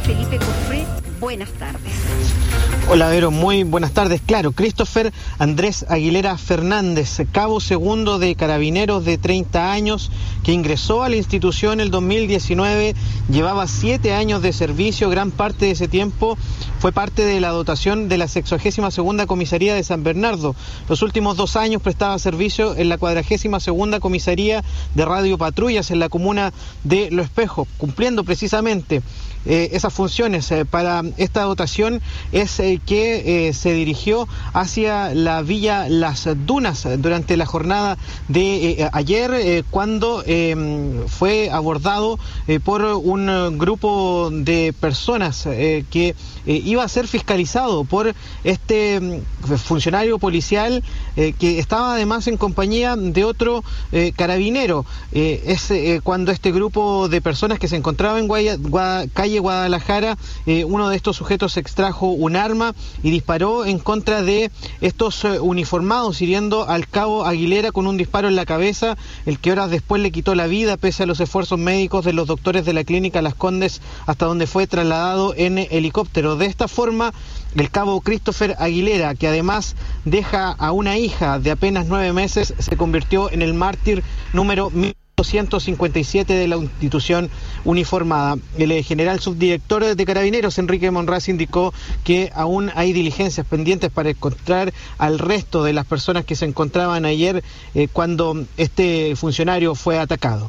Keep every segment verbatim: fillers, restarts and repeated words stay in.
Felipe Cofré, buenas tardes. Hola Vero, muy buenas tardes. Claro, Christopher Andrés Aguilera Fernández, cabo segundo de Carabineros de treinta años, que ingresó a la institución el dos mil diecinueve, llevaba siete años de servicio, gran parte de ese tiempo fue parte de la dotación de la sexagésima segunda Comisaría de San Bernardo. Los últimos dos años prestaba servicio en la cuadragésima segunda Comisaría de Radio Patrullas en la comuna de Lo Espejo, cumpliendo precisamente Eh, esas funciones. Eh, para esta dotación es eh, que eh, se dirigió hacia la Villa Las Dunas durante la jornada de eh, ayer, eh, cuando eh, fue abordado eh, por un grupo de personas eh, que eh, iba a ser fiscalizado por este eh, funcionario policial eh, que estaba además en compañía de otro eh, carabinero. Eh, es eh, cuando este grupo de personas que se encontraba en Guaya, Guaya, calle Guadalajara, eh, uno de estos sujetos extrajo un arma y disparó en contra de estos eh, uniformados, hiriendo al cabo Aguilera con un disparo en la cabeza, el que horas después le quitó la vida pese a los esfuerzos médicos de los doctores de la clínica Las Condes, hasta donde fue trasladado en helicóptero. De esta forma, el cabo Christopher Aguilera, que además deja a una hija de apenas nueve meses, se convirtió en el mártir número mil doscientos cincuenta y siete de la institución uniformada. El general subdirector de Carabineros, Enrique Monraz, indicó que aún hay diligencias pendientes para encontrar al resto de las personas que se encontraban ayer eh, cuando este funcionario fue atacado.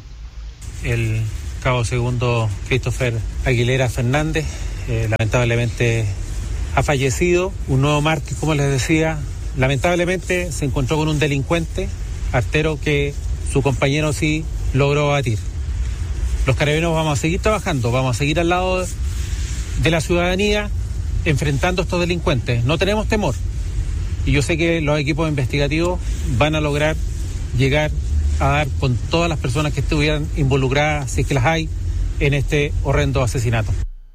El cabo segundo Christopher Aguilera Fernández eh, lamentablemente ha fallecido, un nuevo mártir, como les decía. Lamentablemente se encontró con un delincuente artero que su compañero sí logró abatir. Los carabineros vamos a seguir trabajando, vamos a seguir al lado de la ciudadanía enfrentando a estos delincuentes. No tenemos temor. Y yo sé que los equipos investigativos van a lograr llegar a dar con todas las personas que estuvieran involucradas, si es que las hay, en este horrendo asesinato.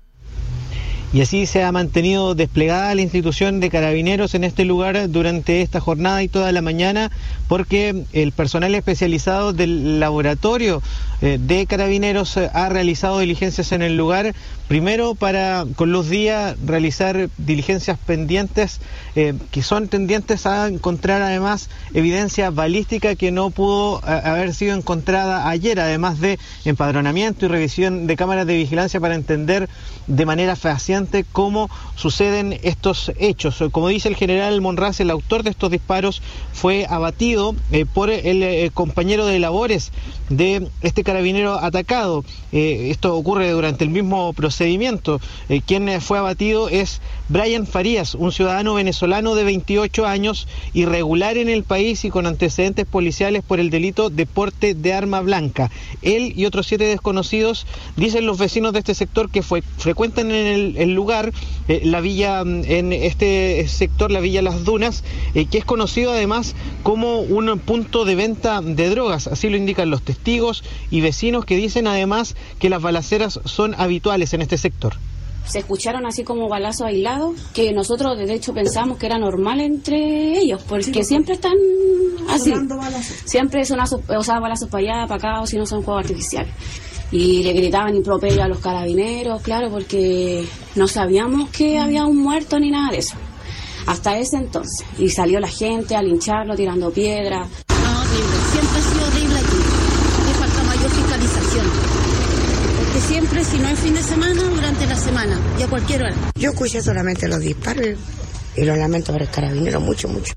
Y así se ha mantenido desplegada la institución de Carabineros en este lugar durante esta jornada y toda la mañana, porque el personal especializado del laboratorio eh, de Carabineros eh, ha realizado diligencias en el lugar, primero para con Luz Díaz realizar diligencias pendientes eh, que son tendientes a encontrar además evidencia balística que no pudo a, haber sido encontrada ayer, además de empadronamiento y revisión de cámaras de vigilancia para entender de manera fehaciente cómo suceden estos hechos. Como dice el general Monraz, el autor de estos disparos fue abatido eh, por el eh, compañero de labores de este carabinero atacado. Eh, esto ocurre durante el mismo procedimiento. Eh, quien fue abatido es Brian Farías, un ciudadano venezolano de veintiocho años, irregular en el país y con antecedentes policiales por el delito de porte de arma blanca. Él y otros siete desconocidos, dicen los vecinos de este sector que fue, frecuentan en el, el lugar, eh, la villa, en este sector, la Villa Las Dunas, eh, que es conocido además como un punto de venta de drogas. Así lo indican los testigos y vecinos, que dicen además que las balaceras son habituales en este sector. Se escucharon así como balazos aislados, que nosotros de hecho pensamos que era normal entre ellos, porque sí, siempre están así, siempre son asos, o sea, balazos para allá, para acá, o si no son juegos artificiales. Y le gritaban improperio a los carabineros, claro, porque no sabíamos que había un muerto ni nada de eso, hasta ese entonces. Y salió la gente a lincharlo, tirando piedras. No, horrible, siempre ha sido horrible aquí, le falta mayor fiscalización. Porque siempre, si no es fin de semana, durante la semana, y a cualquier hora. Yo escuché solamente los disparos y lo lamento por el carabinero mucho, mucho.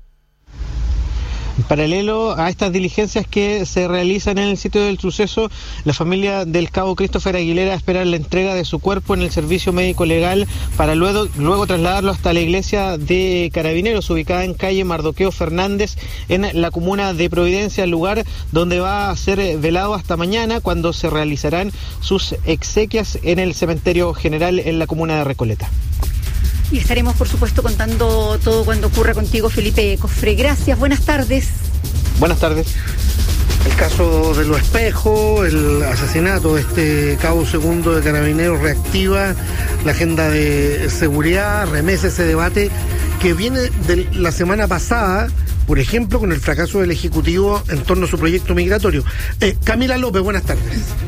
En paralelo a estas diligencias que se realizan en el sitio del suceso, la familia del cabo Christopher Aguilera espera la entrega de su cuerpo en el servicio médico legal para luego, luego trasladarlo hasta la iglesia de Carabineros, ubicada en calle Mardoqueo Fernández, en la comuna de Providencia, lugar donde va a ser velado hasta mañana, cuando se realizarán sus exequias en el cementerio general en la comuna de Recoleta. Y estaremos, por supuesto, contando todo cuando ocurra contigo, Felipe Cofré. Gracias, buenas tardes. Buenas tardes. El caso de Lo Espejo, el asesinato de este cabo segundo de Carabineros reactiva la agenda de seguridad, remece ese debate que viene de la semana pasada, por ejemplo, con el fracaso del Ejecutivo en torno a su proyecto migratorio. Eh, Camila López, buenas tardes.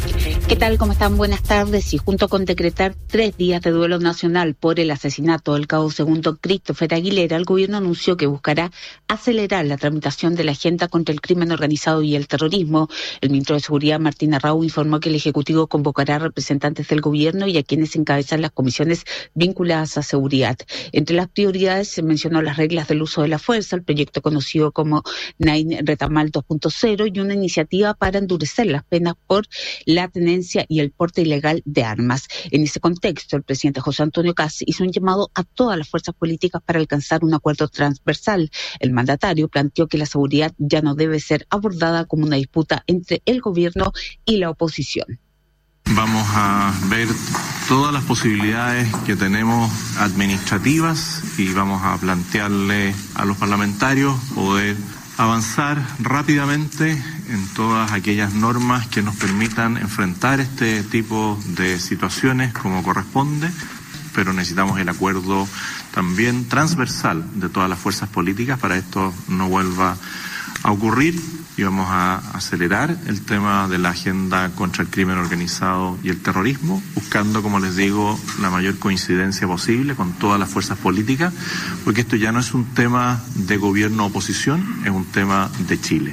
¿Qué tal? ¿Cómo están? Buenas tardes. Y junto con decretar tres días de duelo nacional por el asesinato del cabo segundo Christopher Aguilera, el gobierno anunció que buscará acelerar la tramitación de la agenda contra el crimen organizado y el terrorismo. El ministro de Seguridad, Martín Arrau, informó que el Ejecutivo convocará a representantes del gobierno y a quienes encabezan las comisiones vinculadas a seguridad. Entre las prioridades se mencionó las reglas del uso de la fuerza, el proyecto conocido como Nain Retamal dos punto cero y una iniciativa para endurecer las penas por la tenencia y el porte ilegal de armas. En ese contexto, el presidente José Antonio Kast hizo un llamado a todas las fuerzas políticas para alcanzar un acuerdo transversal. El mandatario planteó que la seguridad ya no debe ser abordada como una disputa entre el gobierno y la oposición. Vamos a ver todas las posibilidades que tenemos administrativas y vamos a plantearle a los parlamentarios poder avanzar rápidamente en todas aquellas normas que nos permitan enfrentar este tipo de situaciones como corresponde, pero necesitamos el acuerdo también transversal de todas las fuerzas políticas para esto no vuelva a ocurrir. Y vamos a acelerar el tema de la agenda contra el crimen organizado y el terrorismo, buscando, como les digo, la mayor coincidencia posible con todas las fuerzas políticas, porque esto ya no es un tema de gobierno-oposición, es un tema de Chile.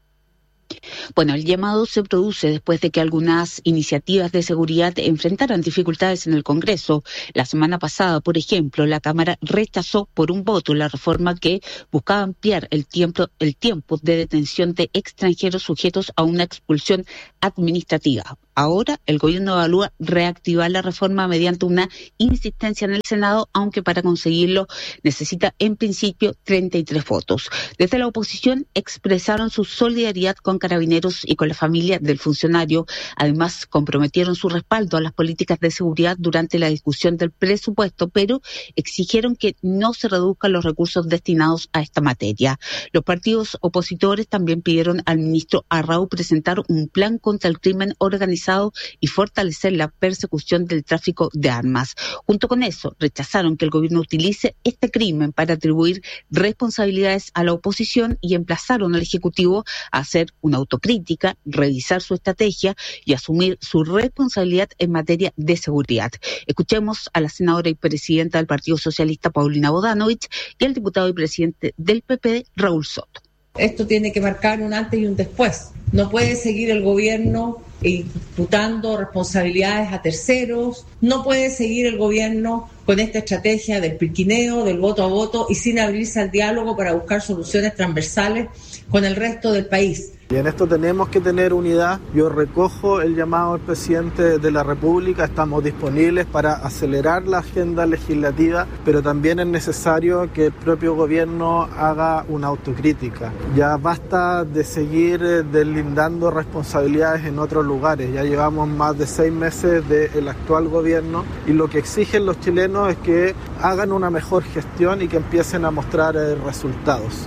Bueno, el llamado se produce después de que algunas iniciativas de seguridad enfrentaran dificultades en el Congreso. La semana pasada, por ejemplo, la Cámara rechazó por un voto la reforma que buscaba ampliar el tiempo, el tiempo de detención de extranjeros sujetos a una expulsión administrativa. Ahora el gobierno evalúa reactivar la reforma mediante una insistencia en el Senado, aunque para conseguirlo necesita en principio treinta y tres votos. Desde la oposición expresaron su solidaridad con Carabineros y con la familia del funcionario. Además, comprometieron su respaldo a las políticas de seguridad durante la discusión del presupuesto, pero exigieron que no se reduzcan los recursos destinados a esta materia. Los partidos opositores también pidieron al ministro Arrau presentar un plan contra el crimen organizado y fortalecer la persecución del tráfico de armas. Junto con eso, rechazaron que el gobierno utilice este crimen para atribuir responsabilidades a la oposición y emplazaron al Ejecutivo a hacer una autocrítica, revisar su estrategia y asumir su responsabilidad en materia de seguridad. Escuchemos a la senadora y presidenta del Partido Socialista, Paulina Bodanovich, y al diputado y presidente del P P D, Raúl Soto. Esto tiene que marcar un antes y un después. No puede seguir el gobierno imputando responsabilidades a terceros. No puede seguir el gobierno con esta estrategia del pirquineo, del voto a voto y sin abrirse al diálogo para buscar soluciones transversales con el resto del país. Y en esto tenemos que tener unidad. Yo recojo el llamado del presidente de la República. Estamos disponibles para acelerar la agenda legislativa, pero también es necesario que el propio gobierno haga una autocrítica. Ya basta de seguir deslindando responsabilidades en otros lugares. Ya llevamos más de seis meses del actual gobierno y lo que exigen los chilenos es que hagan una mejor gestión y que empiecen a mostrar resultados.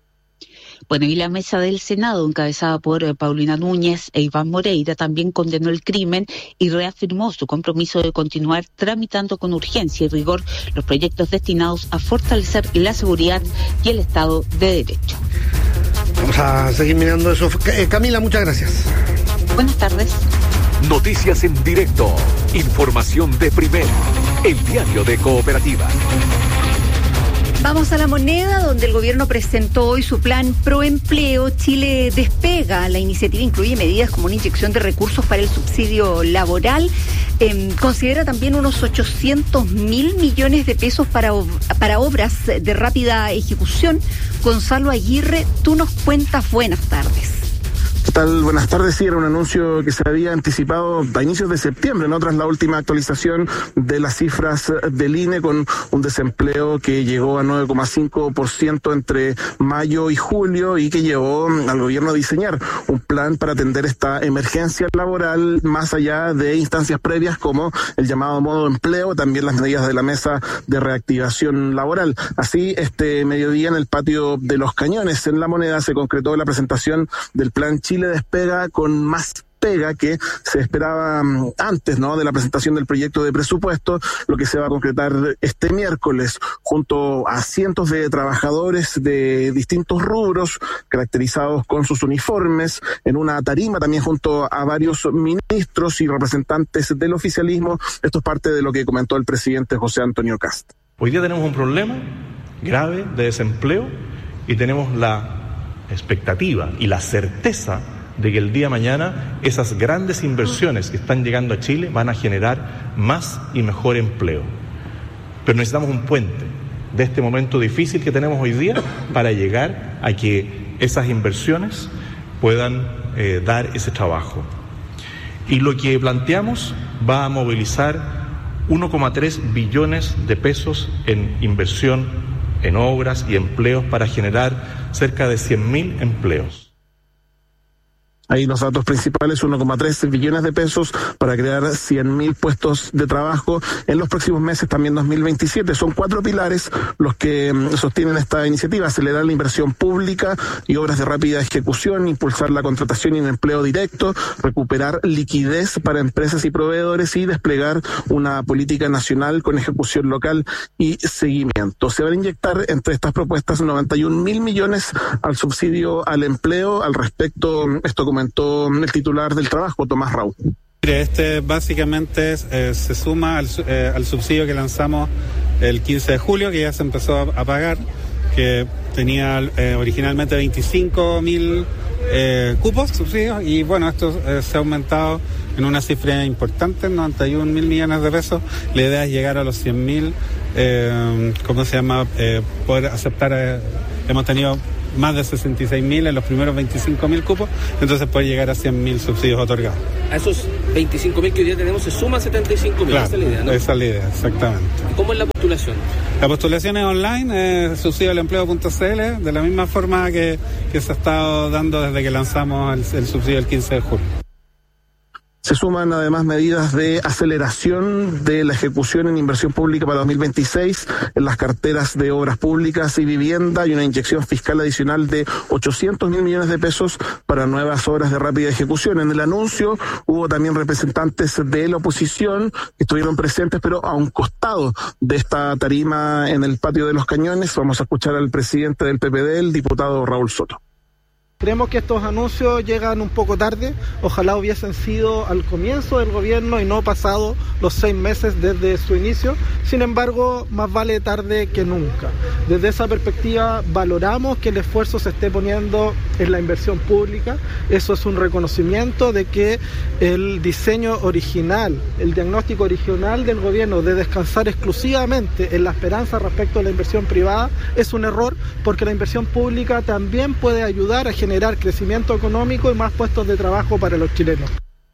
Bueno, y la mesa del Senado, encabezada por eh, Paulina Núñez e Iván Moreira, también condenó el crimen y reafirmó su compromiso de continuar tramitando con urgencia y rigor los proyectos destinados a fortalecer la seguridad y el Estado de Derecho. Vamos a seguir mirando eso. Eh, Camila, muchas gracias. Buenas tardes. Noticias en directo. Información de primera. El diario de Cooperativa. Vamos a La Moneda, donde el gobierno presentó hoy su plan Proempleo. Chile despega. La iniciativa incluye medidas como una inyección de recursos para el subsidio laboral. Eh, considera también unos ochocientos mil millones de pesos para, para obras de rápida ejecución. Gonzalo Aguirre, tú nos cuentas. Buenas tardes. ¿Qué tal? Buenas tardes. Sí, era un anuncio que se había anticipado a inicios de septiembre, ¿no? Tras la última actualización de las cifras del I N E, con un desempleo que llegó a nueve coma cinco por ciento entre mayo y julio y que llevó al gobierno a diseñar un plan para atender esta emergencia laboral más allá de instancias previas como el llamado modo empleo, también las medidas de la mesa de reactivación laboral. Así, este mediodía en el patio de Los Cañones, en La Moneda, se concretó la presentación del plan Chile Despega, con más Ortega, que se esperaba antes, ¿no?, de la presentación del proyecto de presupuesto, lo que se va a concretar este miércoles junto a cientos de trabajadores de distintos rubros, caracterizados con sus uniformes, en una tarima también junto a varios ministros y representantes del oficialismo. Esto es parte de lo que comentó el presidente José Antonio Kast. Hoy día tenemos un problema grave de desempleo y tenemos la expectativa y la certeza de que el día de mañana esas grandes inversiones que están llegando a Chile van a generar más y mejor empleo. Pero necesitamos un puente de este momento difícil que tenemos hoy día para llegar a que esas inversiones puedan eh, dar ese trabajo. Y lo que planteamos va a movilizar uno coma tres billones de pesos en inversión en obras y empleos para generar cerca de cien mil empleos. Ahí los datos principales: uno coma tres billones de pesos para crear cien mil puestos de trabajo en los próximos meses, también dos mil veintisiete. Son cuatro pilares los que sostienen esta iniciativa: acelerar la inversión pública y obras de rápida ejecución, impulsar la contratación y el empleo directo, recuperar liquidez para empresas y proveedores y desplegar una política nacional con ejecución local y seguimiento. Se van a inyectar entre estas propuestas noventa y un mil millones al subsidio al empleo. Al respecto, esto comentó el titular del trabajo, Tomás Raúl. Este básicamente eh, se suma al, eh, al subsidio que lanzamos el quince de julio, que ya se empezó a, a pagar, que tenía eh, originalmente veinticinco mil eh, cupos subsidios, y bueno, esto eh, se ha aumentado en una cifra importante, noventa y un mil millones de pesos. La idea es llegar a los cien mil, eh, ¿cómo se llama? Eh, poder aceptar, eh, hemos tenido más de sesenta y seis mil en los primeros veinticinco mil cupos, entonces puede llegar a cien mil subsidios otorgados. A esos veinticinco mil que hoy día tenemos se suman setenta y cinco mil, claro, esa es la idea, ¿no? Esa es la idea, exactamente. ¿Y cómo es la postulación? La postulación es online, es subsidio al empleo punto c l, de la misma forma que, que se ha estado dando desde que lanzamos el, el subsidio el quince de julio. Se suman además medidas de aceleración de la ejecución en inversión pública para dos mil veintiséis en las carteras de obras públicas y vivienda, y una inyección fiscal adicional de ochocientos mil millones de pesos para nuevas obras de rápida ejecución. En el anuncio hubo también representantes de la oposición que estuvieron presentes, pero a un costado de esta tarima en el patio de los Cañones. Vamos a escuchar al presidente del P P D, el diputado Raúl Soto. Creemos que estos anuncios llegan un poco tarde, ojalá hubiesen sido al comienzo del gobierno y no pasado los seis meses desde su inicio. Sin embargo, más vale tarde que nunca. Desde esa perspectiva valoramos que el esfuerzo se esté poniendo en la inversión pública. Eso es un reconocimiento de que el diseño original, el diagnóstico original del gobierno de descansar exclusivamente en la esperanza respecto a la inversión privada es un error, porque la inversión pública también puede ayudar a generar generar crecimiento económico y más puestos de trabajo para los chilenos.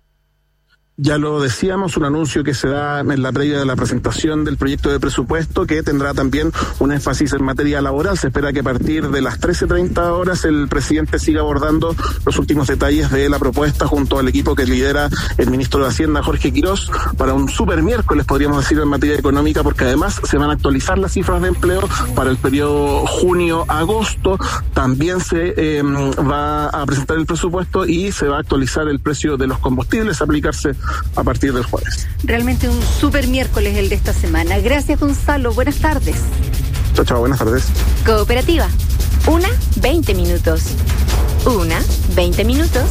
Ya lo decíamos, un anuncio que se da en la previa de la presentación del proyecto de presupuesto, que tendrá también un énfasis en materia laboral. Se espera que a partir de las trece treinta horas el presidente siga abordando los últimos detalles de la propuesta junto al equipo que lidera el ministro de Hacienda, Jorge Quirós, para un super miércoles, podríamos decir, en materia económica, porque además se van a actualizar las cifras de empleo para el periodo junio-agosto. También se eh, va a presentar el presupuesto y se va a actualizar el precio de los combustibles, aplicarse a partir del jueves. Realmente un súper miércoles el de esta semana. Gracias, Gonzalo. Buenas tardes. Chao, chao. Buenas tardes. Cooperativa. Una, veinte minutos. Una, veinte minutos.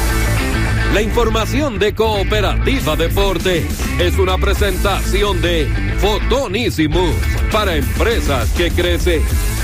La información de Cooperativa Deportes es una presentación de Fotonísimos para empresas que crecen.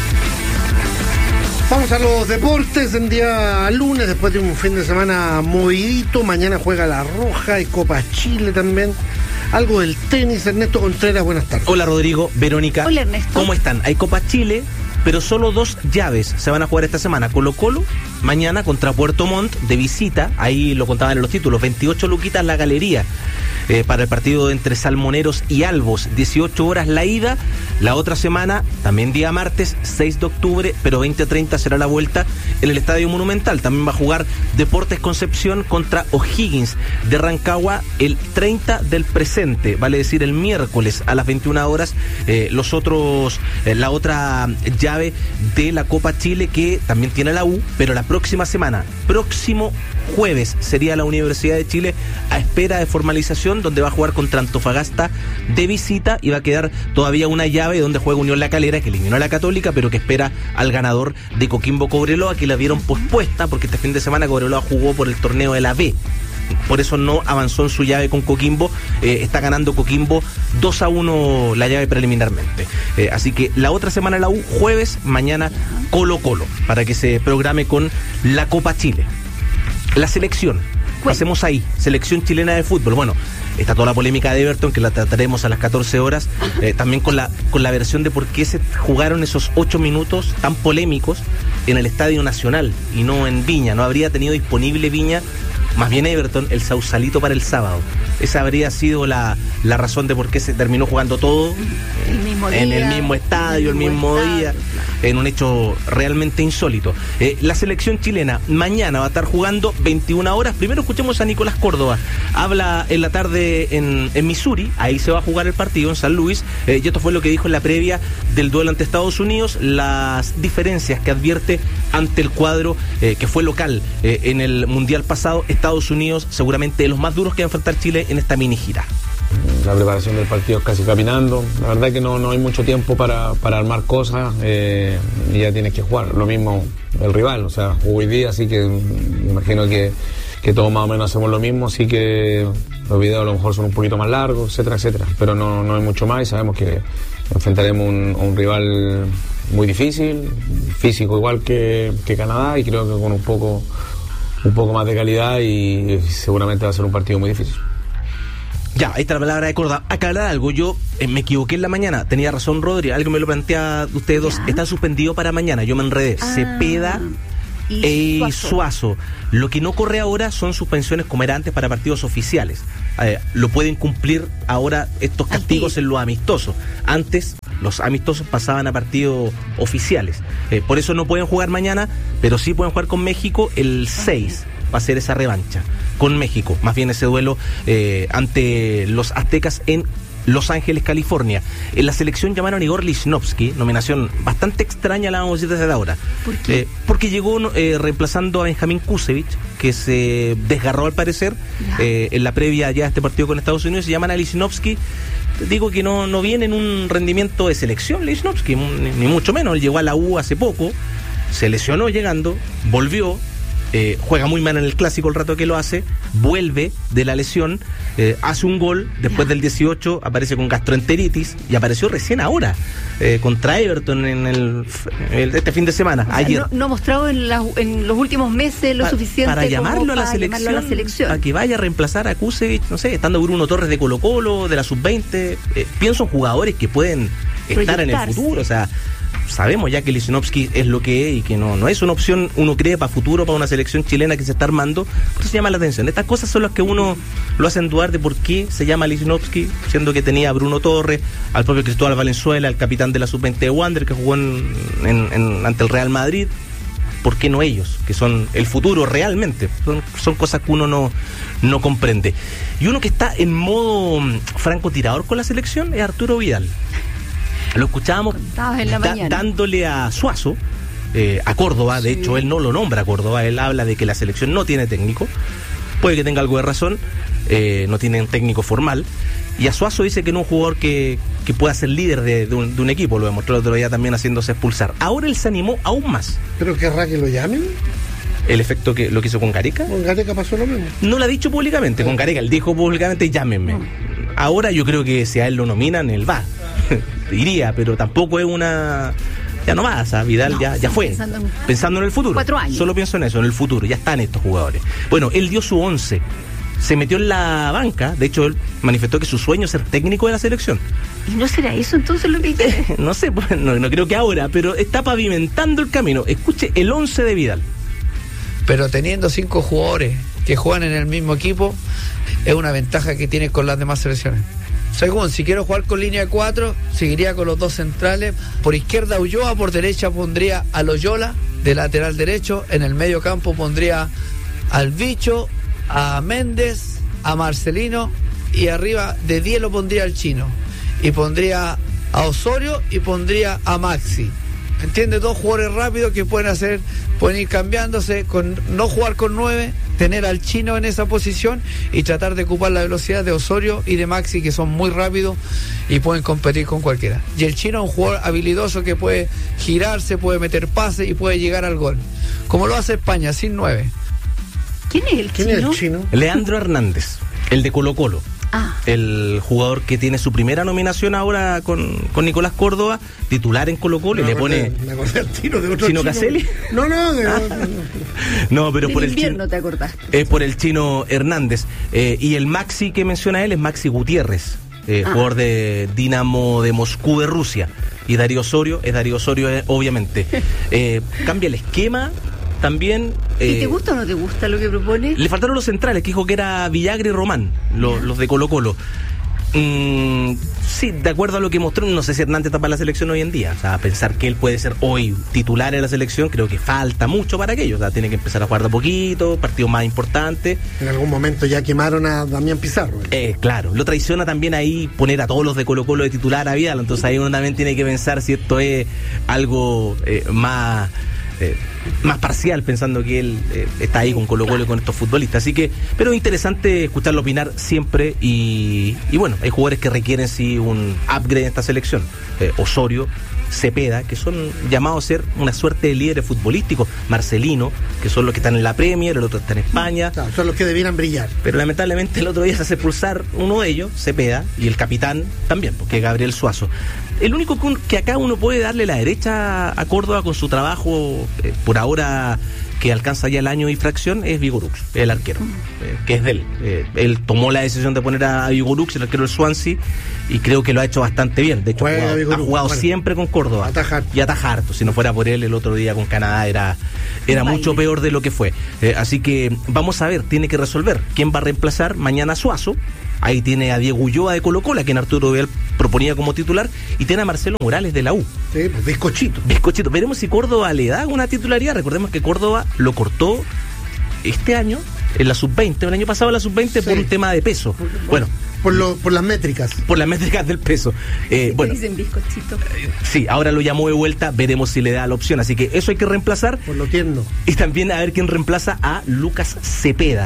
Vamos a los deportes en día lunes, después de un fin de semana movidito. Mañana juega La Roja y Copa Chile también. Algo del tenis. Ernesto Contreras, buenas tardes. Hola Rodrigo, Verónica. Hola Ernesto. ¿Cómo están? Hay Copa Chile, pero solo dos llaves se van a jugar esta semana. Colo Colo, mañana contra Puerto Montt, de visita. Ahí lo contaban en los títulos, veintiocho luquitas la galería. Eh, para el partido entre Salmoneros y Albos, dieciocho horas la ida. La otra semana, también día martes, seis de octubre, pero veinte treinta será la vuelta en el Estadio Monumental. También va a jugar Deportes Concepción contra O'Higgins de Rancagua el treinta del presente, vale decir el miércoles a las veintiuna horas. Eh, los otros, eh, la otra llave de la Copa Chile, que también tiene la U, pero la próxima próxima semana. Próximo jueves sería la Universidad de Chile a espera de formalización, donde va a jugar contra Antofagasta de visita y va a quedar todavía una llave donde juega Unión La Calera, que eliminó a la Católica, pero que espera al ganador de Coquimbo Cobreloa, que la vieron pospuesta porque este fin de semana Cobreloa jugó por el torneo de la B. Por eso no avanzó en su llave con Coquimbo. Eh, está ganando Coquimbo dos a uno la llave preliminarmente. Eh, así que la otra semana la U, jueves, mañana Colo Colo, para que se programe con la Copa Chile. La selección, pasemos ahí, selección chilena de fútbol. Bueno, está toda la polémica de Everton, que la trataremos a las catorce horas, eh, también con la, con la versión de por qué se jugaron esos ocho minutos tan polémicos en el Estadio Nacional y no en Viña. No habría tenido disponible Viña, más bien Everton, el Sausalito para el sábado. Esa habría sido la, la razón de por qué se terminó jugando todo el mismo en día, el mismo estadio, el mismo, mismo día, en un hecho realmente insólito. Eh, la selección chilena mañana va a estar jugando veintiuna horas. Primero escuchemos a Nicolás Córdoba. Habla en la tarde en, en Missouri, ahí se va a jugar el partido, en San Luis, eh, y esto fue lo que dijo en la previa del duelo ante Estados Unidos, las diferencias que advierte ante el cuadro eh, que fue local eh, en el Mundial pasado. Estados Unidos seguramente de los más duros que va a enfrentar Chile en esta mini gira. La preparación del partido es casi caminando. La verdad es que no, no hay mucho tiempo para, para armar cosas eh, y ya tienes que jugar. Lo mismo el rival, o sea, jugó hoy día, así que me imagino que, que todos más o menos hacemos lo mismo, así que los videos a lo mejor son un poquito más largos, etcétera, etcétera. Pero no, no hay mucho más y sabemos que enfrentaremos un, un rival muy difícil, físico igual que, que Canadá, y creo que con un poco, un poco más de calidad, y seguramente va a ser un partido muy difícil. Ya, ahí está la palabra de Córdoba. Aclarar algo, yo eh, me equivoqué en la mañana, tenía razón Rodri, algo me lo plantea ustedes dos, está suspendido para mañana, yo me enredé. Ah, Cepeda y Suazo. Suazo. Lo que no corre ahora son suspensiones como era antes para partidos oficiales. Eh, lo pueden cumplir ahora estos castigos en los amistosos. Antes los amistosos pasaban a partidos oficiales. Eh, por eso no pueden jugar mañana, pero sí pueden jugar con México el seis. Va a ser esa revancha con México, más bien ese duelo eh, ante los aztecas en Los Ángeles, California. En la selección llamaron a Igor Lichnowsky, nominación bastante extraña, la vamos a decir desde ahora. ¿Por qué? Eh, porque llegó eh, reemplazando a Benjamín Kusevich, que se desgarró al parecer eh, en la previa ya a este partido con Estados Unidos. Se llaman a Lichnowsky. Digo que no, no viene en un rendimiento de selección Lichnowsky, ni, ni mucho menos. Él llegó a la U hace poco, se lesionó llegando, volvió. Eh, juega muy mal en el clásico el rato que lo hace, vuelve de la lesión, eh, hace un gol, después del dieciocho aparece con gastroenteritis y apareció recién ahora eh, contra Everton en el, el este fin de semana, o sea, ayer. No, no ha mostrado en, la, en los últimos meses lo pa, suficiente para, llamarlo, para a la selección, llamarlo a la selección, a que vaya a reemplazar a Kusevich, no sé, estando Bruno Torres de Colo Colo, de la sub veinte. Eh, pienso en jugadores que pueden estar en el futuro, o sea, sabemos ya que Lichnowsky es lo que es y que no, no es una opción, uno cree, para futuro, para una selección chilena que se está armando. Por eso se llama la atención. Estas cosas son las que uno lo hacen dudar de por qué se llama Lichnowsky, siendo que tenía a Bruno Torres, al propio Cristóbal Valenzuela, el capitán de la sub veinte de Wander, que jugó en, en, en, ante el Real Madrid. ¿Por qué no ellos, que son el futuro realmente? Son, son cosas que uno no, no comprende. Y uno que está en modo francotirador con la selección es Arturo Vidal. Lo escuchábamos da, dándole a Suazo, eh, a Córdoba, de sí. hecho él no lo nombra a Córdoba, él habla de que la selección no tiene técnico, puede que tenga algo de razón, eh, no tiene un técnico formal, y a Suazo dice que no es un jugador que, que pueda ser líder de, de, un, de un equipo, lo demostró el otro día también haciéndose expulsar. Ahora él se animó aún más. ¿Pero querrá que lo llamen? El efecto que lo que hizo con Gareca. Con Gareca pasó lo mismo. No lo ha dicho públicamente, con Gareca, él dijo públicamente llámenme. No. Ahora yo creo que si a él lo nominan, él va. Iría, pero tampoco es una... Ya no más, ¿sabes? Vidal no, ya, ya fue. Pensando en... pensando en el futuro. Cuatro años. Solo pienso en eso, en el futuro. Ya están estos jugadores. Bueno, él dio su once. Se metió en la banca. De hecho, él manifestó que su sueño es ser técnico de la selección. ¿Y no será eso entonces lo que quiere? No sé, pues, no, no creo que ahora, pero está pavimentando el camino. Escuche el once de Vidal. Pero teniendo cinco jugadores que juegan en el mismo equipo, es una ventaja que tiene con las demás selecciones. Según, si quiero jugar con línea de cuatro, seguiría con los dos centrales. Por izquierda Ulloa, por derecha pondría a Loyola, de lateral derecho. En el medio campo pondría al Bicho, a Méndez, a Marcelino, y arriba de diez lo pondría al Chino. Y pondría a Osorio y pondría a Maxi. ¿entiendes? Dos jugadores rápidos que pueden hacer, pueden ir cambiándose, con no jugar con nueve, tener al chino en esa posición y tratar de ocupar la velocidad de Osorio y de Maxi, que son muy rápidos y pueden competir con cualquiera. Y el chino es un jugador habilidoso que puede girarse, puede meter pases y puede llegar al gol, como lo hace España, sin nueve. ¿Quién es el ¿Quién chino? es el chino? Leandro Hernández, el de Colo Colo. Ah. El jugador que tiene su primera nominación ahora con, con Nicolás Córdoba, titular en Colo Colo, y le pone... Me acordé al tiro de otro ¿Chino chino. Caselli? No, no, de, Ah. No, pero Del por el invierno chino, te acordaste. es por el chino Hernández. Eh, y el Maxi que menciona él es Maxi Gutiérrez, eh, Ah. jugador de Dinamo de Moscú de Rusia. Y Darío Osorio, es Darío Osorio, eh, obviamente. Eh, cambia el esquema también. ¿Y eh, te gusta o no te gusta lo que propone? Le faltaron los centrales, que dijo que era Villagra y Román, lo- los de Colo Colo. Mm, sí, de acuerdo a lo que mostró, no sé si Hernández está para la selección hoy en día. O sea, pensar que él puede ser hoy titular en la selección, creo que falta mucho para aquello. O sea, tiene que empezar a jugar de a poquito, partidos más importantes. En algún momento ya quemaron a Damián Pizarro. Eh, claro, lo traiciona también ahí poner a todos los de Colo Colo de titular a Vidal. Entonces ahí uno también tiene que pensar si esto es algo eh, más... Eh, más parcial, pensando que él eh, está ahí con Colo Colo y con estos futbolistas. Así que, pero interesante escucharlo opinar siempre. Y, y bueno, hay jugadores que requieren sí un upgrade en esta selección. Eh, Osorio, Cepeda, que son llamados a ser una suerte de líderes futbolísticos. Marcelino, que son los que están en la Premier, el otro está en España. Claro, son los que debieran brillar. Pero lamentablemente el otro día se hace expulsar uno de ellos, Cepeda, y el capitán también, porque es Gabriel Suazo. El único que, un- que acá uno puede darle la derecha a Córdoba con su trabajo, eh, por ahora que alcanza ya el año y fracción, es Vigorux, el arquero, eh, que es de él. Eh, él tomó la decisión de poner a Vigorux, el arquero del Swansea, y creo que lo ha hecho bastante bien. De hecho, ha Juega jugado, ha Vigorux, jugado bueno. siempre con Córdoba. Ataja. Y ataja harto. Si no fuera por él, el otro día con Canadá era, era Un mucho baile. peor de lo que fue. Eh, así que vamos a ver, tiene que resolver quién va a reemplazar mañana a Suazo. Ahí tiene a Diego Ulloa de Colo Colo, a quien Arturo Vidal proponía como titular, y tiene a Marcelo Morales de la U. Sí, pues bizcochito. Bizcochito. Veremos si Córdoba le da una titularidad. Recordemos que Córdoba lo cortó este año en la sub veinte, el año pasado en la sub veinte, Sí. por un tema de peso. Bueno, Por, lo, por las métricas. por las métricas del peso. Eh, ¿Qué bueno, dicen bizcochito? sí, ahora lo llamó de vuelta, veremos si le da la opción. Así que eso hay que reemplazar. Por lo tierno. Y también a ver quién reemplaza a Lucas Cepeda.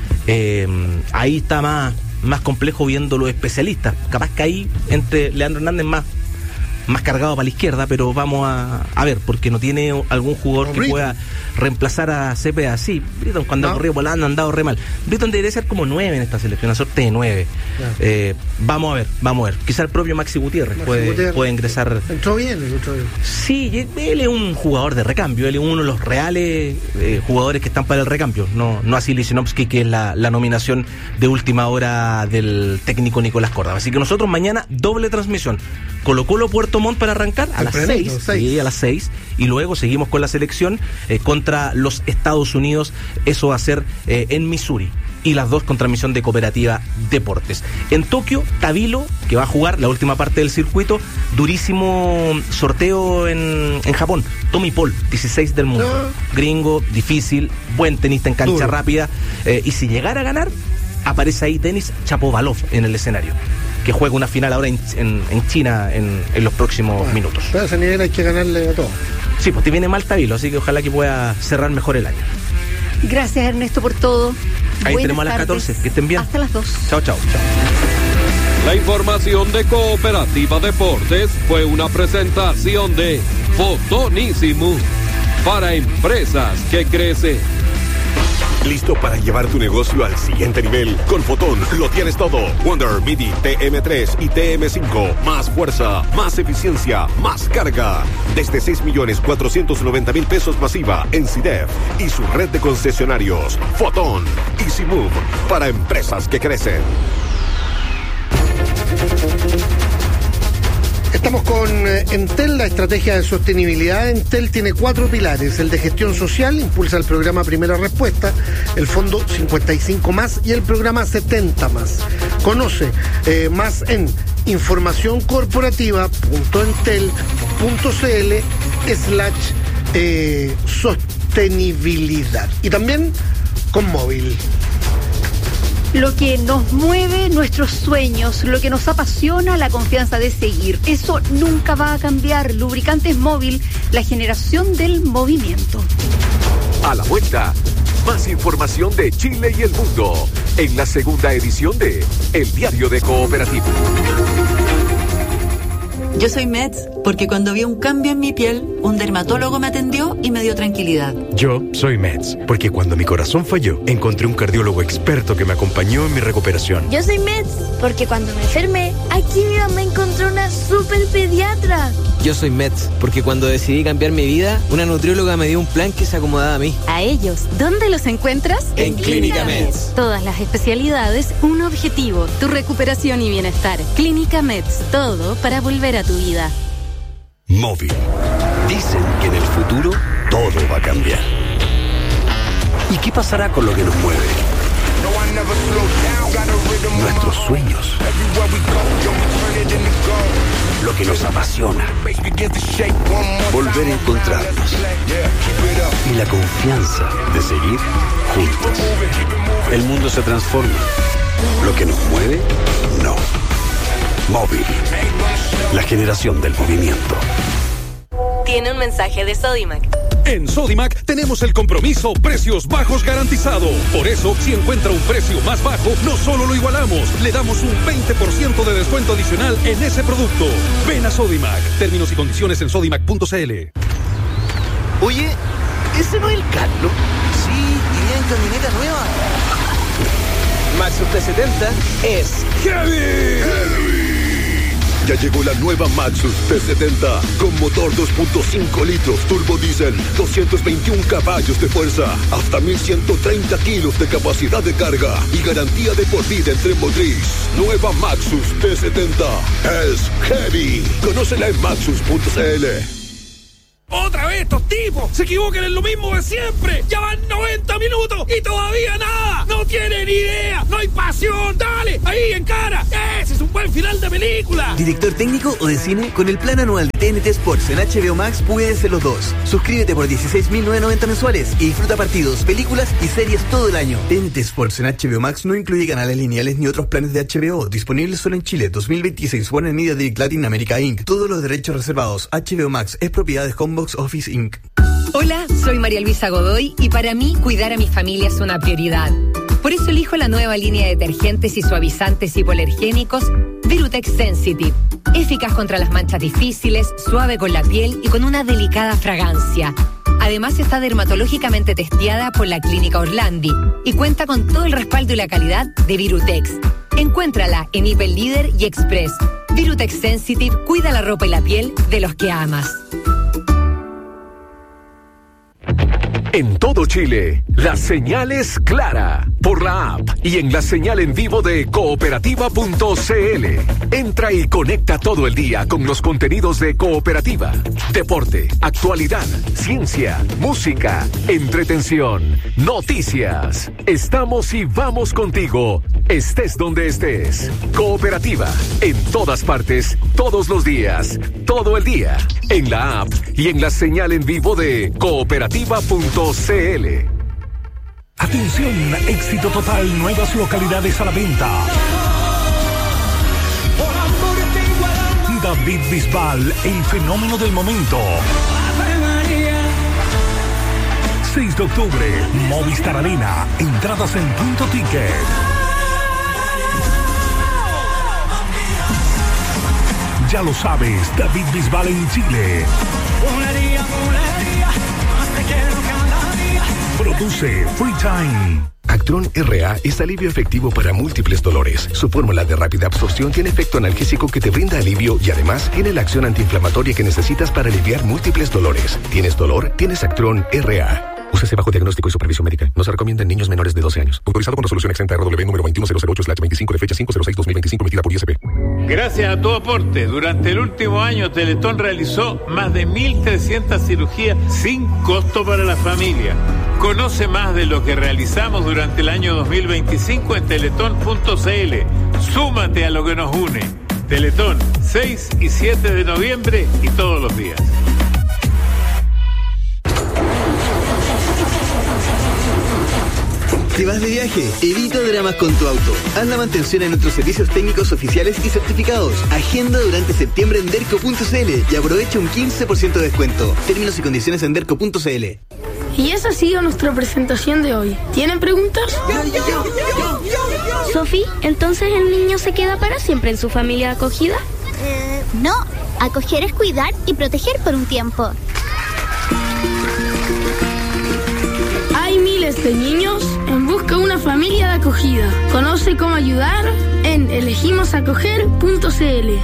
Eh, ahí está más, más complejo viendo los especialistas. Capaz que ahí entre Leandro Hernández más, más cargado para la izquierda, pero vamos a, a ver, porque no tiene algún jugador O que Britton. pueda reemplazar a Cepeda. Sí, Britton cuando No. ha corrido por la banda ha andado re mal. Britton debería ser como nueve en esta selección, una suerte de nueve. Claro. Eh, vamos a ver, vamos a ver. Quizá el propio Maxi Gutiérrez, Maxi puede, Gutiérrez. puede ingresar. Entró bien, el otro día. Sí, él es un jugador de recambio, él es uno de los reales eh, jugadores que están para el recambio, no, no así Lichnowsky, que es la, la nominación de última hora del técnico Nicolás Córdoba. Así que nosotros mañana doble transmisión. Colo Colo Puerto Montt para arrancar a las Tempranito, seis, seis. sí, a las seis, y luego seguimos con la selección eh, contra los Estados Unidos. Eso va a ser eh, en Missouri. Y las dos con transmisión de Cooperativa Deportes. En Tokio, Tabilo, que va a jugar la última parte del circuito, durísimo sorteo en, en Japón. Tommy Paul, dieciséis del mundo. No. Gringo, difícil, buen tenista en cancha Duro. rápida. Eh, y si llegara a ganar, aparece ahí Denis Chapovalov en el escenario, que juega una final ahora en, en, en China en, en los próximos Bueno, minutos. Pero a ese nivel hay que ganarle a todo. Sí, pues te viene mal Tabilo, así que ojalá que pueda cerrar mejor el año. Gracias, Ernesto, por todo. Ahí Buenas tenemos a las tardes. catorce, que estén bien. Hasta las dos. Chao, chao, chao. La información de Cooperativa Deportes fue una presentación de Fotonísimo para empresas que crecen. ¿Listo para llevar tu negocio al siguiente nivel? Con Fotón lo tienes todo. Wonder, Midi, T M tres y T M cinco. Más fuerza, más eficiencia, más carga. Desde seis millones cuatrocientos noventa mil pesos masiva en C I D E F y su red de concesionarios. Fotón, Easy Move para empresas que crecen. Estamos con eh, Entel, la estrategia de sostenibilidad. Entel tiene cuatro pilares: el de gestión social, impulsa el programa Primera Respuesta, el Fondo cincuenta y cinco más y el programa setenta más. Conoce eh, más en informacioncorporativa.entel.cl slash eh, sostenibilidad. Y también con móvil. Lo que nos mueve, nuestros sueños, lo que nos apasiona, la confianza de seguir. Eso nunca va a cambiar. Lubricantes Móvil, la generación del movimiento. A la vuelta, más información de Chile y el mundo en la segunda edición de El Diario de Cooperativa. Yo soy Meds porque cuando vi un cambio en mi piel, un dermatólogo me atendió y me dio tranquilidad. Yo soy Meds porque cuando mi corazón falló, encontré un cardiólogo experto que me acompañó en mi recuperación. Yo soy Meds porque cuando me enfermé, aquí mi mamá encontró una super pediatra. Yo soy Meds porque cuando decidí cambiar mi vida, una nutrióloga me dio un plan que se acomodaba a mí. A ellos, ¿dónde los encuentras? En Clínica Meds. Todas las especialidades, un objetivo, tu recuperación y bienestar. Clínica Meds, todo para volver a tu vida. Móvil. Dicen que en el futuro todo va a cambiar. ¿Y qué pasará con lo que nos mueve? Nuestros sueños. Lo que nos apasiona. Volver a encontrarnos. Y la confianza de seguir juntos. El mundo se transforma. Lo que nos mueve, no. Móvil. La generación del movimiento. Tiene un mensaje de Sodimac. En Sodimac tenemos el compromiso precios bajos garantizado. Por eso, si encuentra un precio más bajo, no solo lo igualamos, le damos un veinte por ciento de descuento adicional en ese producto. Ven a Sodimac. Términos y condiciones en sodimac punto c l. Oye, ¿ese no es el Carlos? Sí, iría en camioneta nueva. Maxus T setenta es Heavy. Heavy. Ya llegó la nueva Maxus T setenta con motor dos punto cinco litros turbo diésel, doscientos veintiún caballos de fuerza, hasta mil ciento treinta kilos de capacidad de carga y garantía de por vida en tren motriz. Nueva Maxus T setenta es Heavy. Conócela en maxus punto c l. ¡Otra vez estos tipos! ¡Se equivocan en lo mismo de siempre! ¡Ya van noventa minutos y todavía nada! ¡No tienen idea! ¡No hay pasión! ¡Dale! ¡Ahí, en cara! ¡Ese es un buen final de película! ¿Director técnico o de cine? Con el plan anual de T N T Sports en H B O Max puedes ser los dos. Suscríbete por dieciséis mil novecientos noventa mensuales y disfruta partidos, películas y series todo el año. T N T Sports en H B O Max no incluye canales lineales ni otros planes de H B O. Disponibles solo en Chile. dos mil veintiséis. Warner Media Direct Latin America incorporated. Todos los derechos reservados. H B O Max es propiedad de Homebox Office incorporated. Hola, soy María Luisa Godoy y para mí cuidar a mi familia es una prioridad. Por eso elijo la nueva línea de detergentes y suavizantes hipoalergénicos Virutex Sensitive. Eficaz contra las manchas difíciles, suave con la piel y con una delicada fragancia. Además está dermatológicamente testeada por la Clínica Orlandi y cuenta con todo el respaldo y la calidad de Virutex. Encuéntrala en Hiper Líder y Express. Virutex Sensitive cuida la ropa y la piel de los que amas. En todo Chile, la señal es clara. Por la app y en la señal en vivo de cooperativa punto c l. Entra y conecta todo el día con los contenidos de Cooperativa. Deporte, actualidad, ciencia, música, entretención, noticias. Estamos y vamos contigo, estés donde estés. Cooperativa, en todas partes, todos los días, todo el día. En la app y en la señal en vivo de cooperativa punto c l. Atención, éxito total, nuevas localidades a la venta. David Bisbal, el fenómeno del momento. seis de octubre, Movistar Arena, entradas en Punto Ticket. Ya lo sabes, David Bisbal en Chile. Produce Free Time. Actron R A es alivio efectivo para múltiples dolores. Su fórmula de rápida absorción tiene efecto analgésico que te brinda alivio y además tiene la acción antiinflamatoria que necesitas para aliviar múltiples dolores. ¿Tienes dolor? Tienes Actron R A. Úsese bajo diagnóstico y supervisión médica. No se recomienda en niños menores de doce años. Autorizado con resolución exenta R W número veintiuno cero cero ocho slash veinticinco de fecha cinco cero seis dos mil veinticinco emitida por I S P. Gracias a tu aporte, durante el último año Teletón realizó más de mil trescientas cirugías sin costo para la familia. Conoce más de lo que realizamos durante el año dos mil veinticinco en teletón punto c l. Súmate a lo que nos une. Teletón, seis y siete de noviembre y todos los días. ¿Te vas de viaje? Evita dramas con tu auto. Haz la mantención en nuestros servicios técnicos oficiales y certificados. Agenda durante septiembre en derco punto c l y aprovecha un quince por ciento de descuento. Términos y condiciones en derco punto c l. Y esa ha sido nuestra presentación de hoy. ¿Tienen preguntas? Sofi, ¿entonces el niño se queda para siempre en su familia acogida? Eh, no, acoger es cuidar y proteger por un tiempo. Hay miles de niños en busca de una familia de acogida. Conoce cómo ayudar en elegimos acoger punto c l.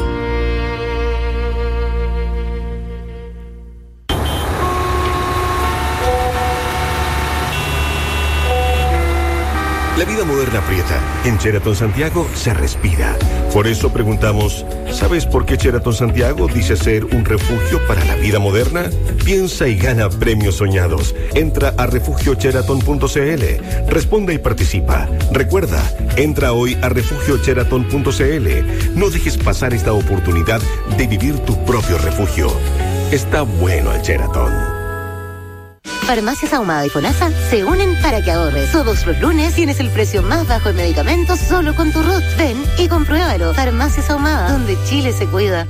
La vida moderna aprieta. En Sheraton Santiago se respira. Por eso preguntamos, ¿sabes por qué Sheraton Santiago dice ser un refugio para la vida moderna? Piensa y gana premios soñados. Entra a refugio sheraton punto c l. Responde y participa. Recuerda, entra hoy a refugio sheraton punto c l. No dejes pasar esta oportunidad de vivir tu propio refugio. Está bueno el Sheraton. Farmacias Ahumada y FONASA se unen para que ahorres. Todos los lunes tienes el precio más bajo en medicamentos solo con tu R U T. Ven y compruébalo. Farmacias Ahumada, donde Chile se cuida.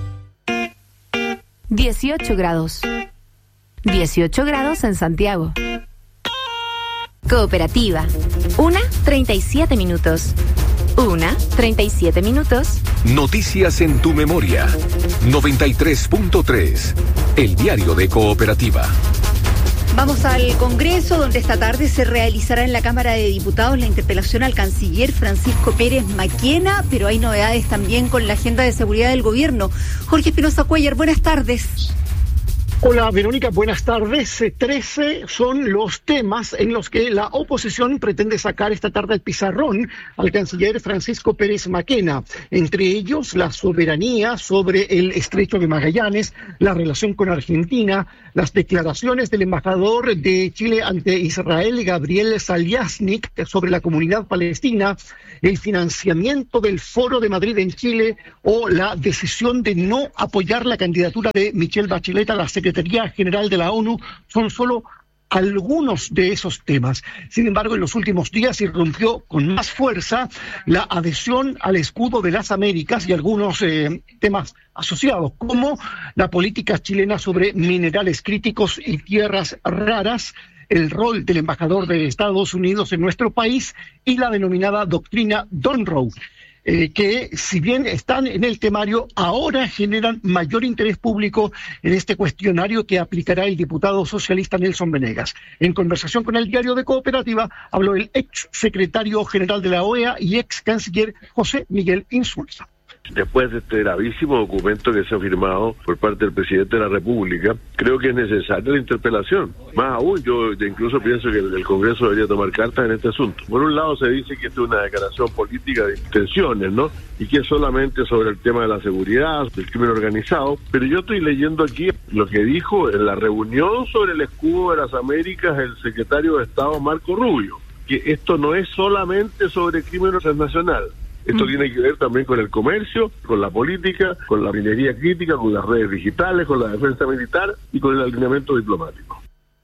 dieciocho grados. dieciocho grados en Santiago. Cooperativa. Una, treinta y siete minutos. Una, treinta y siete minutos. Noticias en tu memoria. noventa y tres punto tres. El diario de Cooperativa. Vamos al Congreso, donde esta tarde se realizará en la Cámara de Diputados la interpelación al canciller Francisco Pérez Maquena, pero hay novedades también con la agenda de seguridad del gobierno. Jorge Espinosa Cuellar, buenas tardes. Hola Verónica, buenas tardes. trece son los temas en los que la oposición pretende sacar esta tarde el pizarrón al canciller Francisco Pérez Maquena. Entre ellos, la soberanía sobre el Estrecho de Magallanes, la relación con Argentina, las declaraciones del embajador de Chile ante Israel, Gabriel Saliasnik, sobre la comunidad palestina, el financiamiento del Foro de Madrid en Chile o la decisión de no apoyar la candidatura de Michelle Bachelet a la Secretaría General de la ONU. Son solo algunos de esos temas. Sin embargo, en los últimos días irrumpió con más fuerza la adhesión al escudo de las Américas y algunos eh, temas asociados, como la política chilena sobre minerales críticos y tierras raras, el rol del embajador de Estados Unidos en nuestro país y la denominada doctrina Donroe, eh, que si bien están en el temario, ahora generan mayor interés público en este cuestionario que aplicará el diputado socialista Nelson Venegas. En conversación con el diario de Cooperativa, habló el ex secretario general de la O E A y ex canciller José Miguel Insulza. Después de este gravísimo documento que se ha firmado por parte del presidente de la República, creo que es necesaria la interpelación. Más aún, yo incluso pienso que el Congreso debería tomar cartas en este asunto. Por un lado se dice que esto es una declaración política de intenciones, ¿no? Y que es solamente sobre el tema de la seguridad, del crimen organizado, pero yo estoy leyendo aquí lo que dijo en la reunión sobre el escudo de las Américas el secretario de Estado Marco Rubio, que esto no es solamente sobre crimen transnacional. Esto tiene que ver también con el comercio, con la política, con la minería crítica, con las redes digitales, con la defensa militar y con el alineamiento diplomático.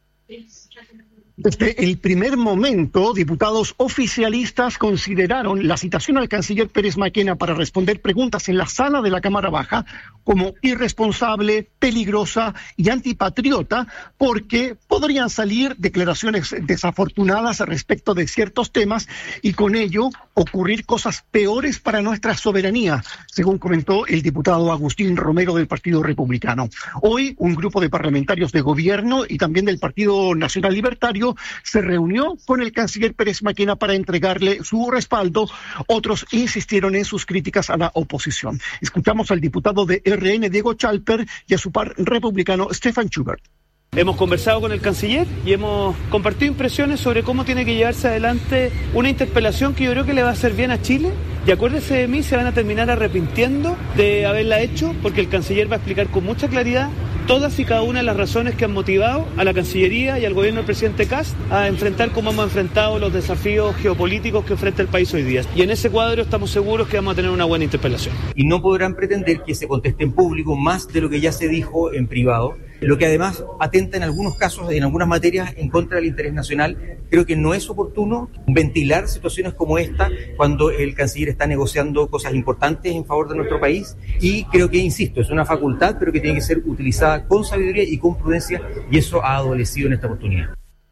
Desde el primer momento, diputados oficialistas consideraron la citación al canciller Pérez Maquena para responder preguntas en la sala de la Cámara Baja como irresponsable, peligrosa y antipatriota, porque podrían salir declaraciones desafortunadas respecto de ciertos temas y con ello ocurrir cosas peores para nuestra soberanía, según comentó el diputado Agustín Romero del Partido Republicano. Hoy, un grupo de parlamentarios de gobierno y también del Partido Nacional Libertario se reunió con el canciller Pérez Maquena para entregarle su respaldo. Otros insistieron en sus críticas a la oposición. Escuchamos al diputado de R N, Diego Chalper, y a su par republicano, Stefan Schubert. Hemos conversado con el canciller y hemos compartido impresiones sobre cómo tiene que llevarse adelante una interpelación que yo creo que le va a hacer bien a Chile. Y acuérdense de mí, se van a terminar arrepintiendo de haberla hecho, porque el canciller va a explicar con mucha claridad todas y cada una de las razones que han motivado a la Cancillería y al gobierno del presidente Kast a enfrentar como hemos enfrentado los desafíos geopolíticos que enfrenta el país hoy día. Y en ese cuadro estamos seguros que vamos a tener una buena interpelación. Y no podrán pretender que se conteste en público más de lo que ya se dijo en privado. lo que además atenta en algunos casos, en algunas materias, en contra del interés nacional. Creo que no es oportuno ventilar situaciones como esta cuando el canciller está negociando cosas importantes en favor de nuestro país, y creo que, insisto, es una facultad, pero que tiene que ser utilizada con sabiduría y con prudencia, y eso ha adolecido en esta oportunidad.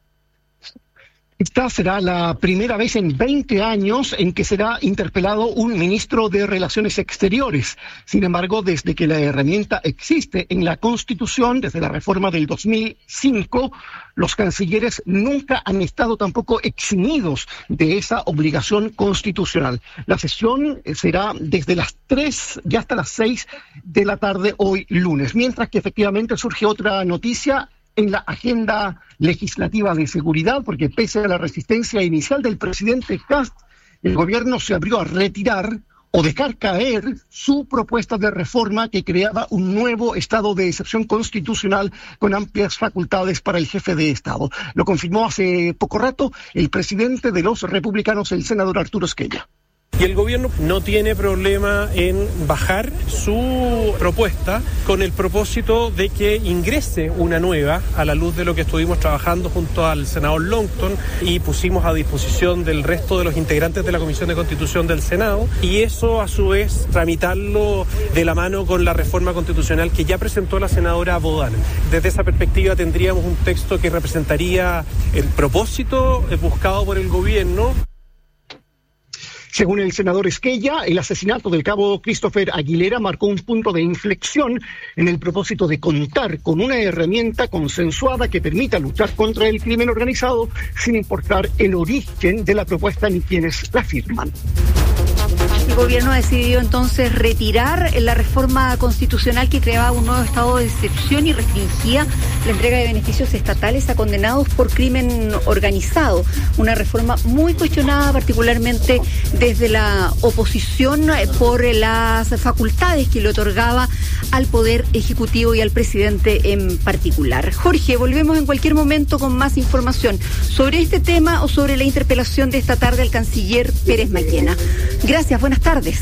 Esta será la primera vez en veinte años en que será interpelado un ministro de Relaciones Exteriores. Sin embargo, desde que la herramienta existe en la Constitución, desde la reforma del dos mil cinco, los cancilleres nunca han estado tampoco eximidos de esa obligación constitucional. La sesión será desde las tres y hasta las seis de la tarde hoy lunes, mientras que efectivamente surge otra noticia en la agenda legislativa de seguridad, porque pese a la resistencia inicial del presidente Kast, el gobierno se abrió a retirar o dejar caer su propuesta de reforma que creaba un nuevo estado de excepción constitucional con amplias facultades para el jefe de Estado. Lo confirmó hace poco rato el presidente de los republicanos, el senador Arturo Esquella. Y el gobierno no tiene problema en bajar su propuesta con el propósito de que ingrese una nueva, a la luz de lo que estuvimos trabajando junto al senador Longton y pusimos a disposición del resto de los integrantes de la Comisión de Constitución del Senado, y eso a su vez tramitarlo de la mano con la reforma constitucional que ya presentó la senadora Bodano. Desde esa perspectiva tendríamos un texto que representaría el propósito buscado por el gobierno. Según el senador Esquella, el asesinato del cabo Christopher Aguilera marcó un punto de inflexión en el propósito de contar con una herramienta consensuada que permita luchar contra el crimen organizado sin importar el origen de la propuesta ni quienes la firman. El gobierno ha decidido entonces retirar la reforma constitucional que creaba un nuevo estado de excepción y restringía la entrega de beneficios estatales a condenados por crimen organizado. Una reforma muy cuestionada, particularmente desde la oposición, por las facultades que le otorgaba al Poder Ejecutivo y al presidente en particular. Jorge, volvemos en cualquier momento con más información sobre este tema o sobre la interpelación de esta tarde al canciller Pérez Maquena. Gracias, buenas tardes.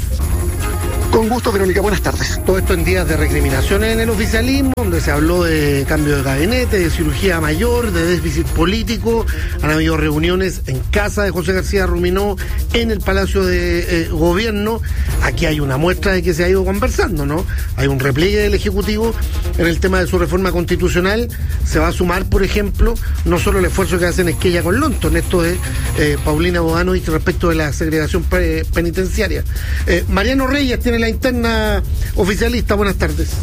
Con gusto, Verónica, buenas tardes. Todo esto en días de recriminaciones en el oficialismo, donde se habló de cambio de gabinete, de cirugía mayor, de déficit político. Han habido reuniones en casa de José García Ruminó, en el Palacio de eh, Gobierno. Aquí hay una muestra de que se ha ido conversando, ¿no? Hay un repliegue del Ejecutivo en el tema de su reforma constitucional. Se va a sumar, por ejemplo, no solo el esfuerzo que hacen Esquella con Longton, esto de eh, Paulina Bodanovich respecto de la segregación pe- penitenciaria. Eh, Mariano Reyes tiene la interna oficialista. Buenas tardes.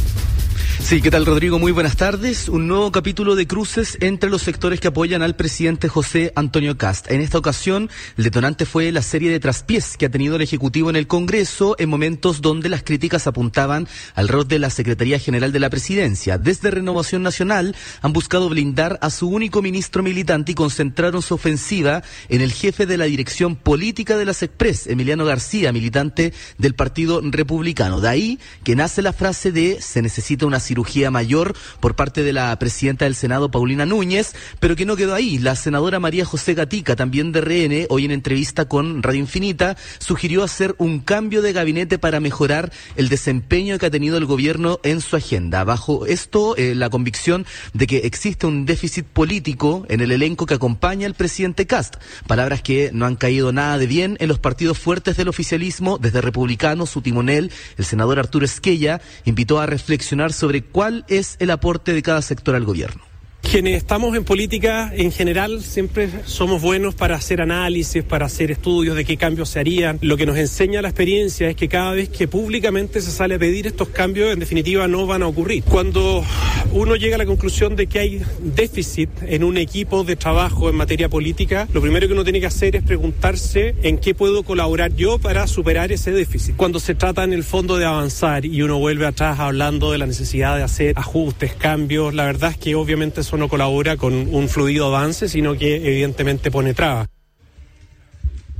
Sí, ¿qué tal, Rodrigo? Muy buenas tardes. Un nuevo capítulo de cruces entre los sectores que apoyan al presidente José Antonio Kast. En esta ocasión, el detonante fue la serie de traspiés que ha tenido el Ejecutivo en el Congreso en momentos donde las críticas apuntaban al rol de la Secretaría General de la Presidencia. Desde Renovación Nacional han buscado blindar a su único ministro militante y concentraron su ofensiva en el jefe de la dirección política de la SECPRES, Emiliano García, militante del Partido Republicano. De ahí que nace la frase de se necesita una cirugía mayor por parte de la presidenta del Senado, Paulina Núñez, pero que no quedó ahí. La senadora María José Gatica, también de R N, hoy en entrevista con Radio Infinita, sugirió hacer un cambio de gabinete para mejorar el desempeño que ha tenido el gobierno en su agenda. Bajo esto, eh, la convicción de que existe un déficit político en el elenco que acompaña al presidente Kast. Palabras que no han caído nada de bien en los partidos fuertes del oficialismo. Desde Republicanos, su timonel, el senador Arturo Esquella, invitó a reflexionar sobre cuál es el aporte de cada sector al gobierno. Quienes estamos en política en general siempre somos buenos para hacer análisis, para hacer estudios de qué cambios se harían. Lo que nos enseña la experiencia es que cada vez que públicamente se sale a pedir estos cambios, en definitiva no van a ocurrir. Cuando uno llega a la conclusión de que hay déficit en un equipo de trabajo en materia política, lo primero que uno tiene que hacer es preguntarse en qué puedo colaborar yo para superar ese déficit. Cuando se trata en el fondo de avanzar y uno vuelve atrás hablando de la necesidad de hacer ajustes, cambios, la verdad es que obviamente son no colabora con un fluido avance, sino que evidentemente pone trabas.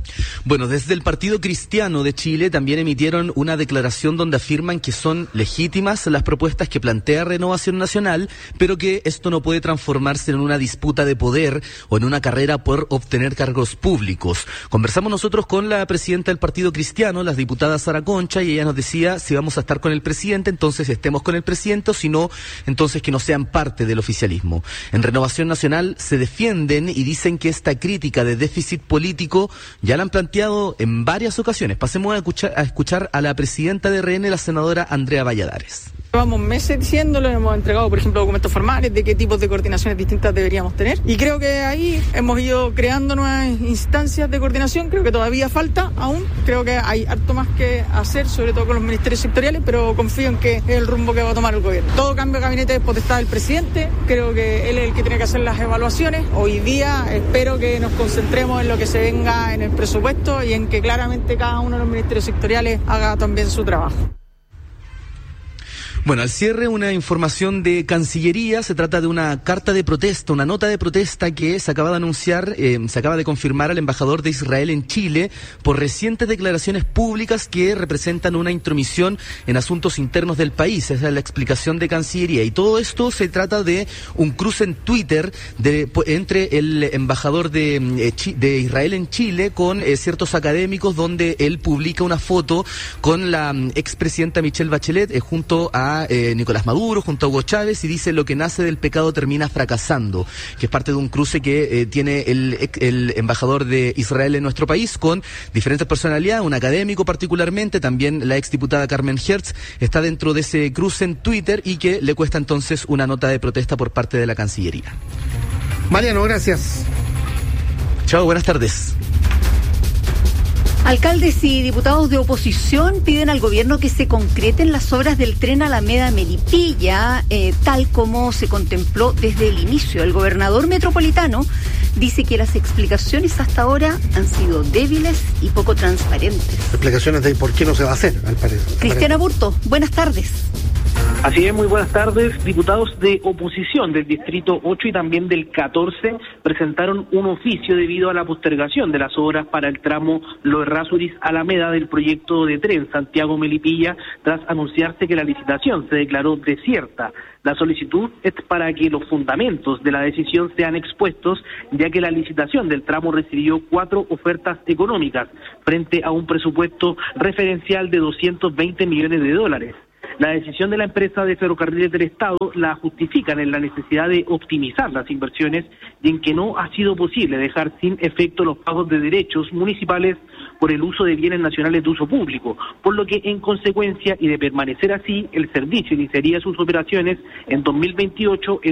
Bueno, desde el Partido Cristiano de Chile también emitieron una declaración donde afirman que son legítimas las propuestas que plantea Renovación Nacional, pero que esto no puede transformarse en una disputa de poder o en una carrera por obtener cargos públicos. Conversamos nosotros con la presidenta del Partido Cristiano, la diputada Sara Concha, y ella nos decía, si vamos a estar con el presidente, entonces estemos con el presidente, o si no, entonces que no sean parte del oficialismo. En Renovación Nacional se defienden y dicen que esta crítica de déficit político ya la han planteado en varias ocasiones. Pasemos a escuchar a, escuchar a la presidenta de R N, la senadora Andrea Valladares. Llevamos meses diciéndolo, hemos entregado, por ejemplo, documentos formales de qué tipos de coordinaciones distintas deberíamos tener. Y creo que ahí hemos ido creando nuevas instancias de coordinación. Creo que todavía falta aún. Creo que hay harto más que hacer, sobre todo con los ministerios sectoriales, pero confío en que es el rumbo que va a tomar el gobierno. Todo cambio de gabinete es potestad del presidente. Creo que él es el que tiene que hacer las evaluaciones. Hoy día espero que nos concentremos en lo que se venga en el presupuesto y en que claramente cada uno de los ministerios sectoriales haga también su trabajo. Bueno, al cierre una información de Cancillería. Se trata de una carta de protesta, una nota de protesta que se acaba de anunciar, eh, se acaba de confirmar al embajador de Israel en Chile por recientes declaraciones públicas que representan una intromisión en asuntos internos del país. Esa es la explicación de Cancillería. Y todo esto se trata de un cruce en Twitter de, entre el embajador de, eh, de Israel en Chile con eh, ciertos académicos, donde él publica una foto con la um, expresidenta Michelle Bachelet eh, junto a Eh, Nicolás Maduro, junto a Hugo Chávez, y dice: lo que nace del pecado termina fracasando, que es parte de un cruce que eh, tiene el, el embajador de Israel en nuestro país con diferentes personalidades, un académico particularmente, también la exdiputada Carmen Hertz está dentro de ese cruce en Twitter y que le cuesta entonces una nota de protesta por parte de la Cancillería. Mariano, gracias. Chao, buenas tardes. Alcaldes y diputados de oposición piden al gobierno que se concreten las obras del tren Alameda-Melipilla, eh, tal como se contempló desde el inicio. El gobernador metropolitano dice que las explicaciones hasta ahora han sido débiles y poco transparentes. Explicaciones de por qué no se va a hacer, al parecer. Cristiana Burto, buenas tardes. Así es, muy buenas tardes. Diputados de oposición del Distrito ocho y también del catorce presentaron un oficio debido a la postergación de las obras para el tramo Los Errázuriz-Alameda del proyecto de tren Santiago-Melipilla, tras anunciarse que la licitación se declaró desierta. La solicitud es para que los fundamentos de la decisión sean expuestos, ya que la licitación del tramo recibió cuatro ofertas económicas frente a un presupuesto referencial de doscientos veinte millones de dólares. La decisión de la empresa de ferrocarriles del Estado la justifican en la necesidad de optimizar las inversiones y en que no ha sido posible dejar sin efecto los pagos de derechos municipales por el uso de bienes nacionales de uso público, por lo que en consecuencia y de permanecer así, el servicio iniciaría sus operaciones en dos mil veintiocho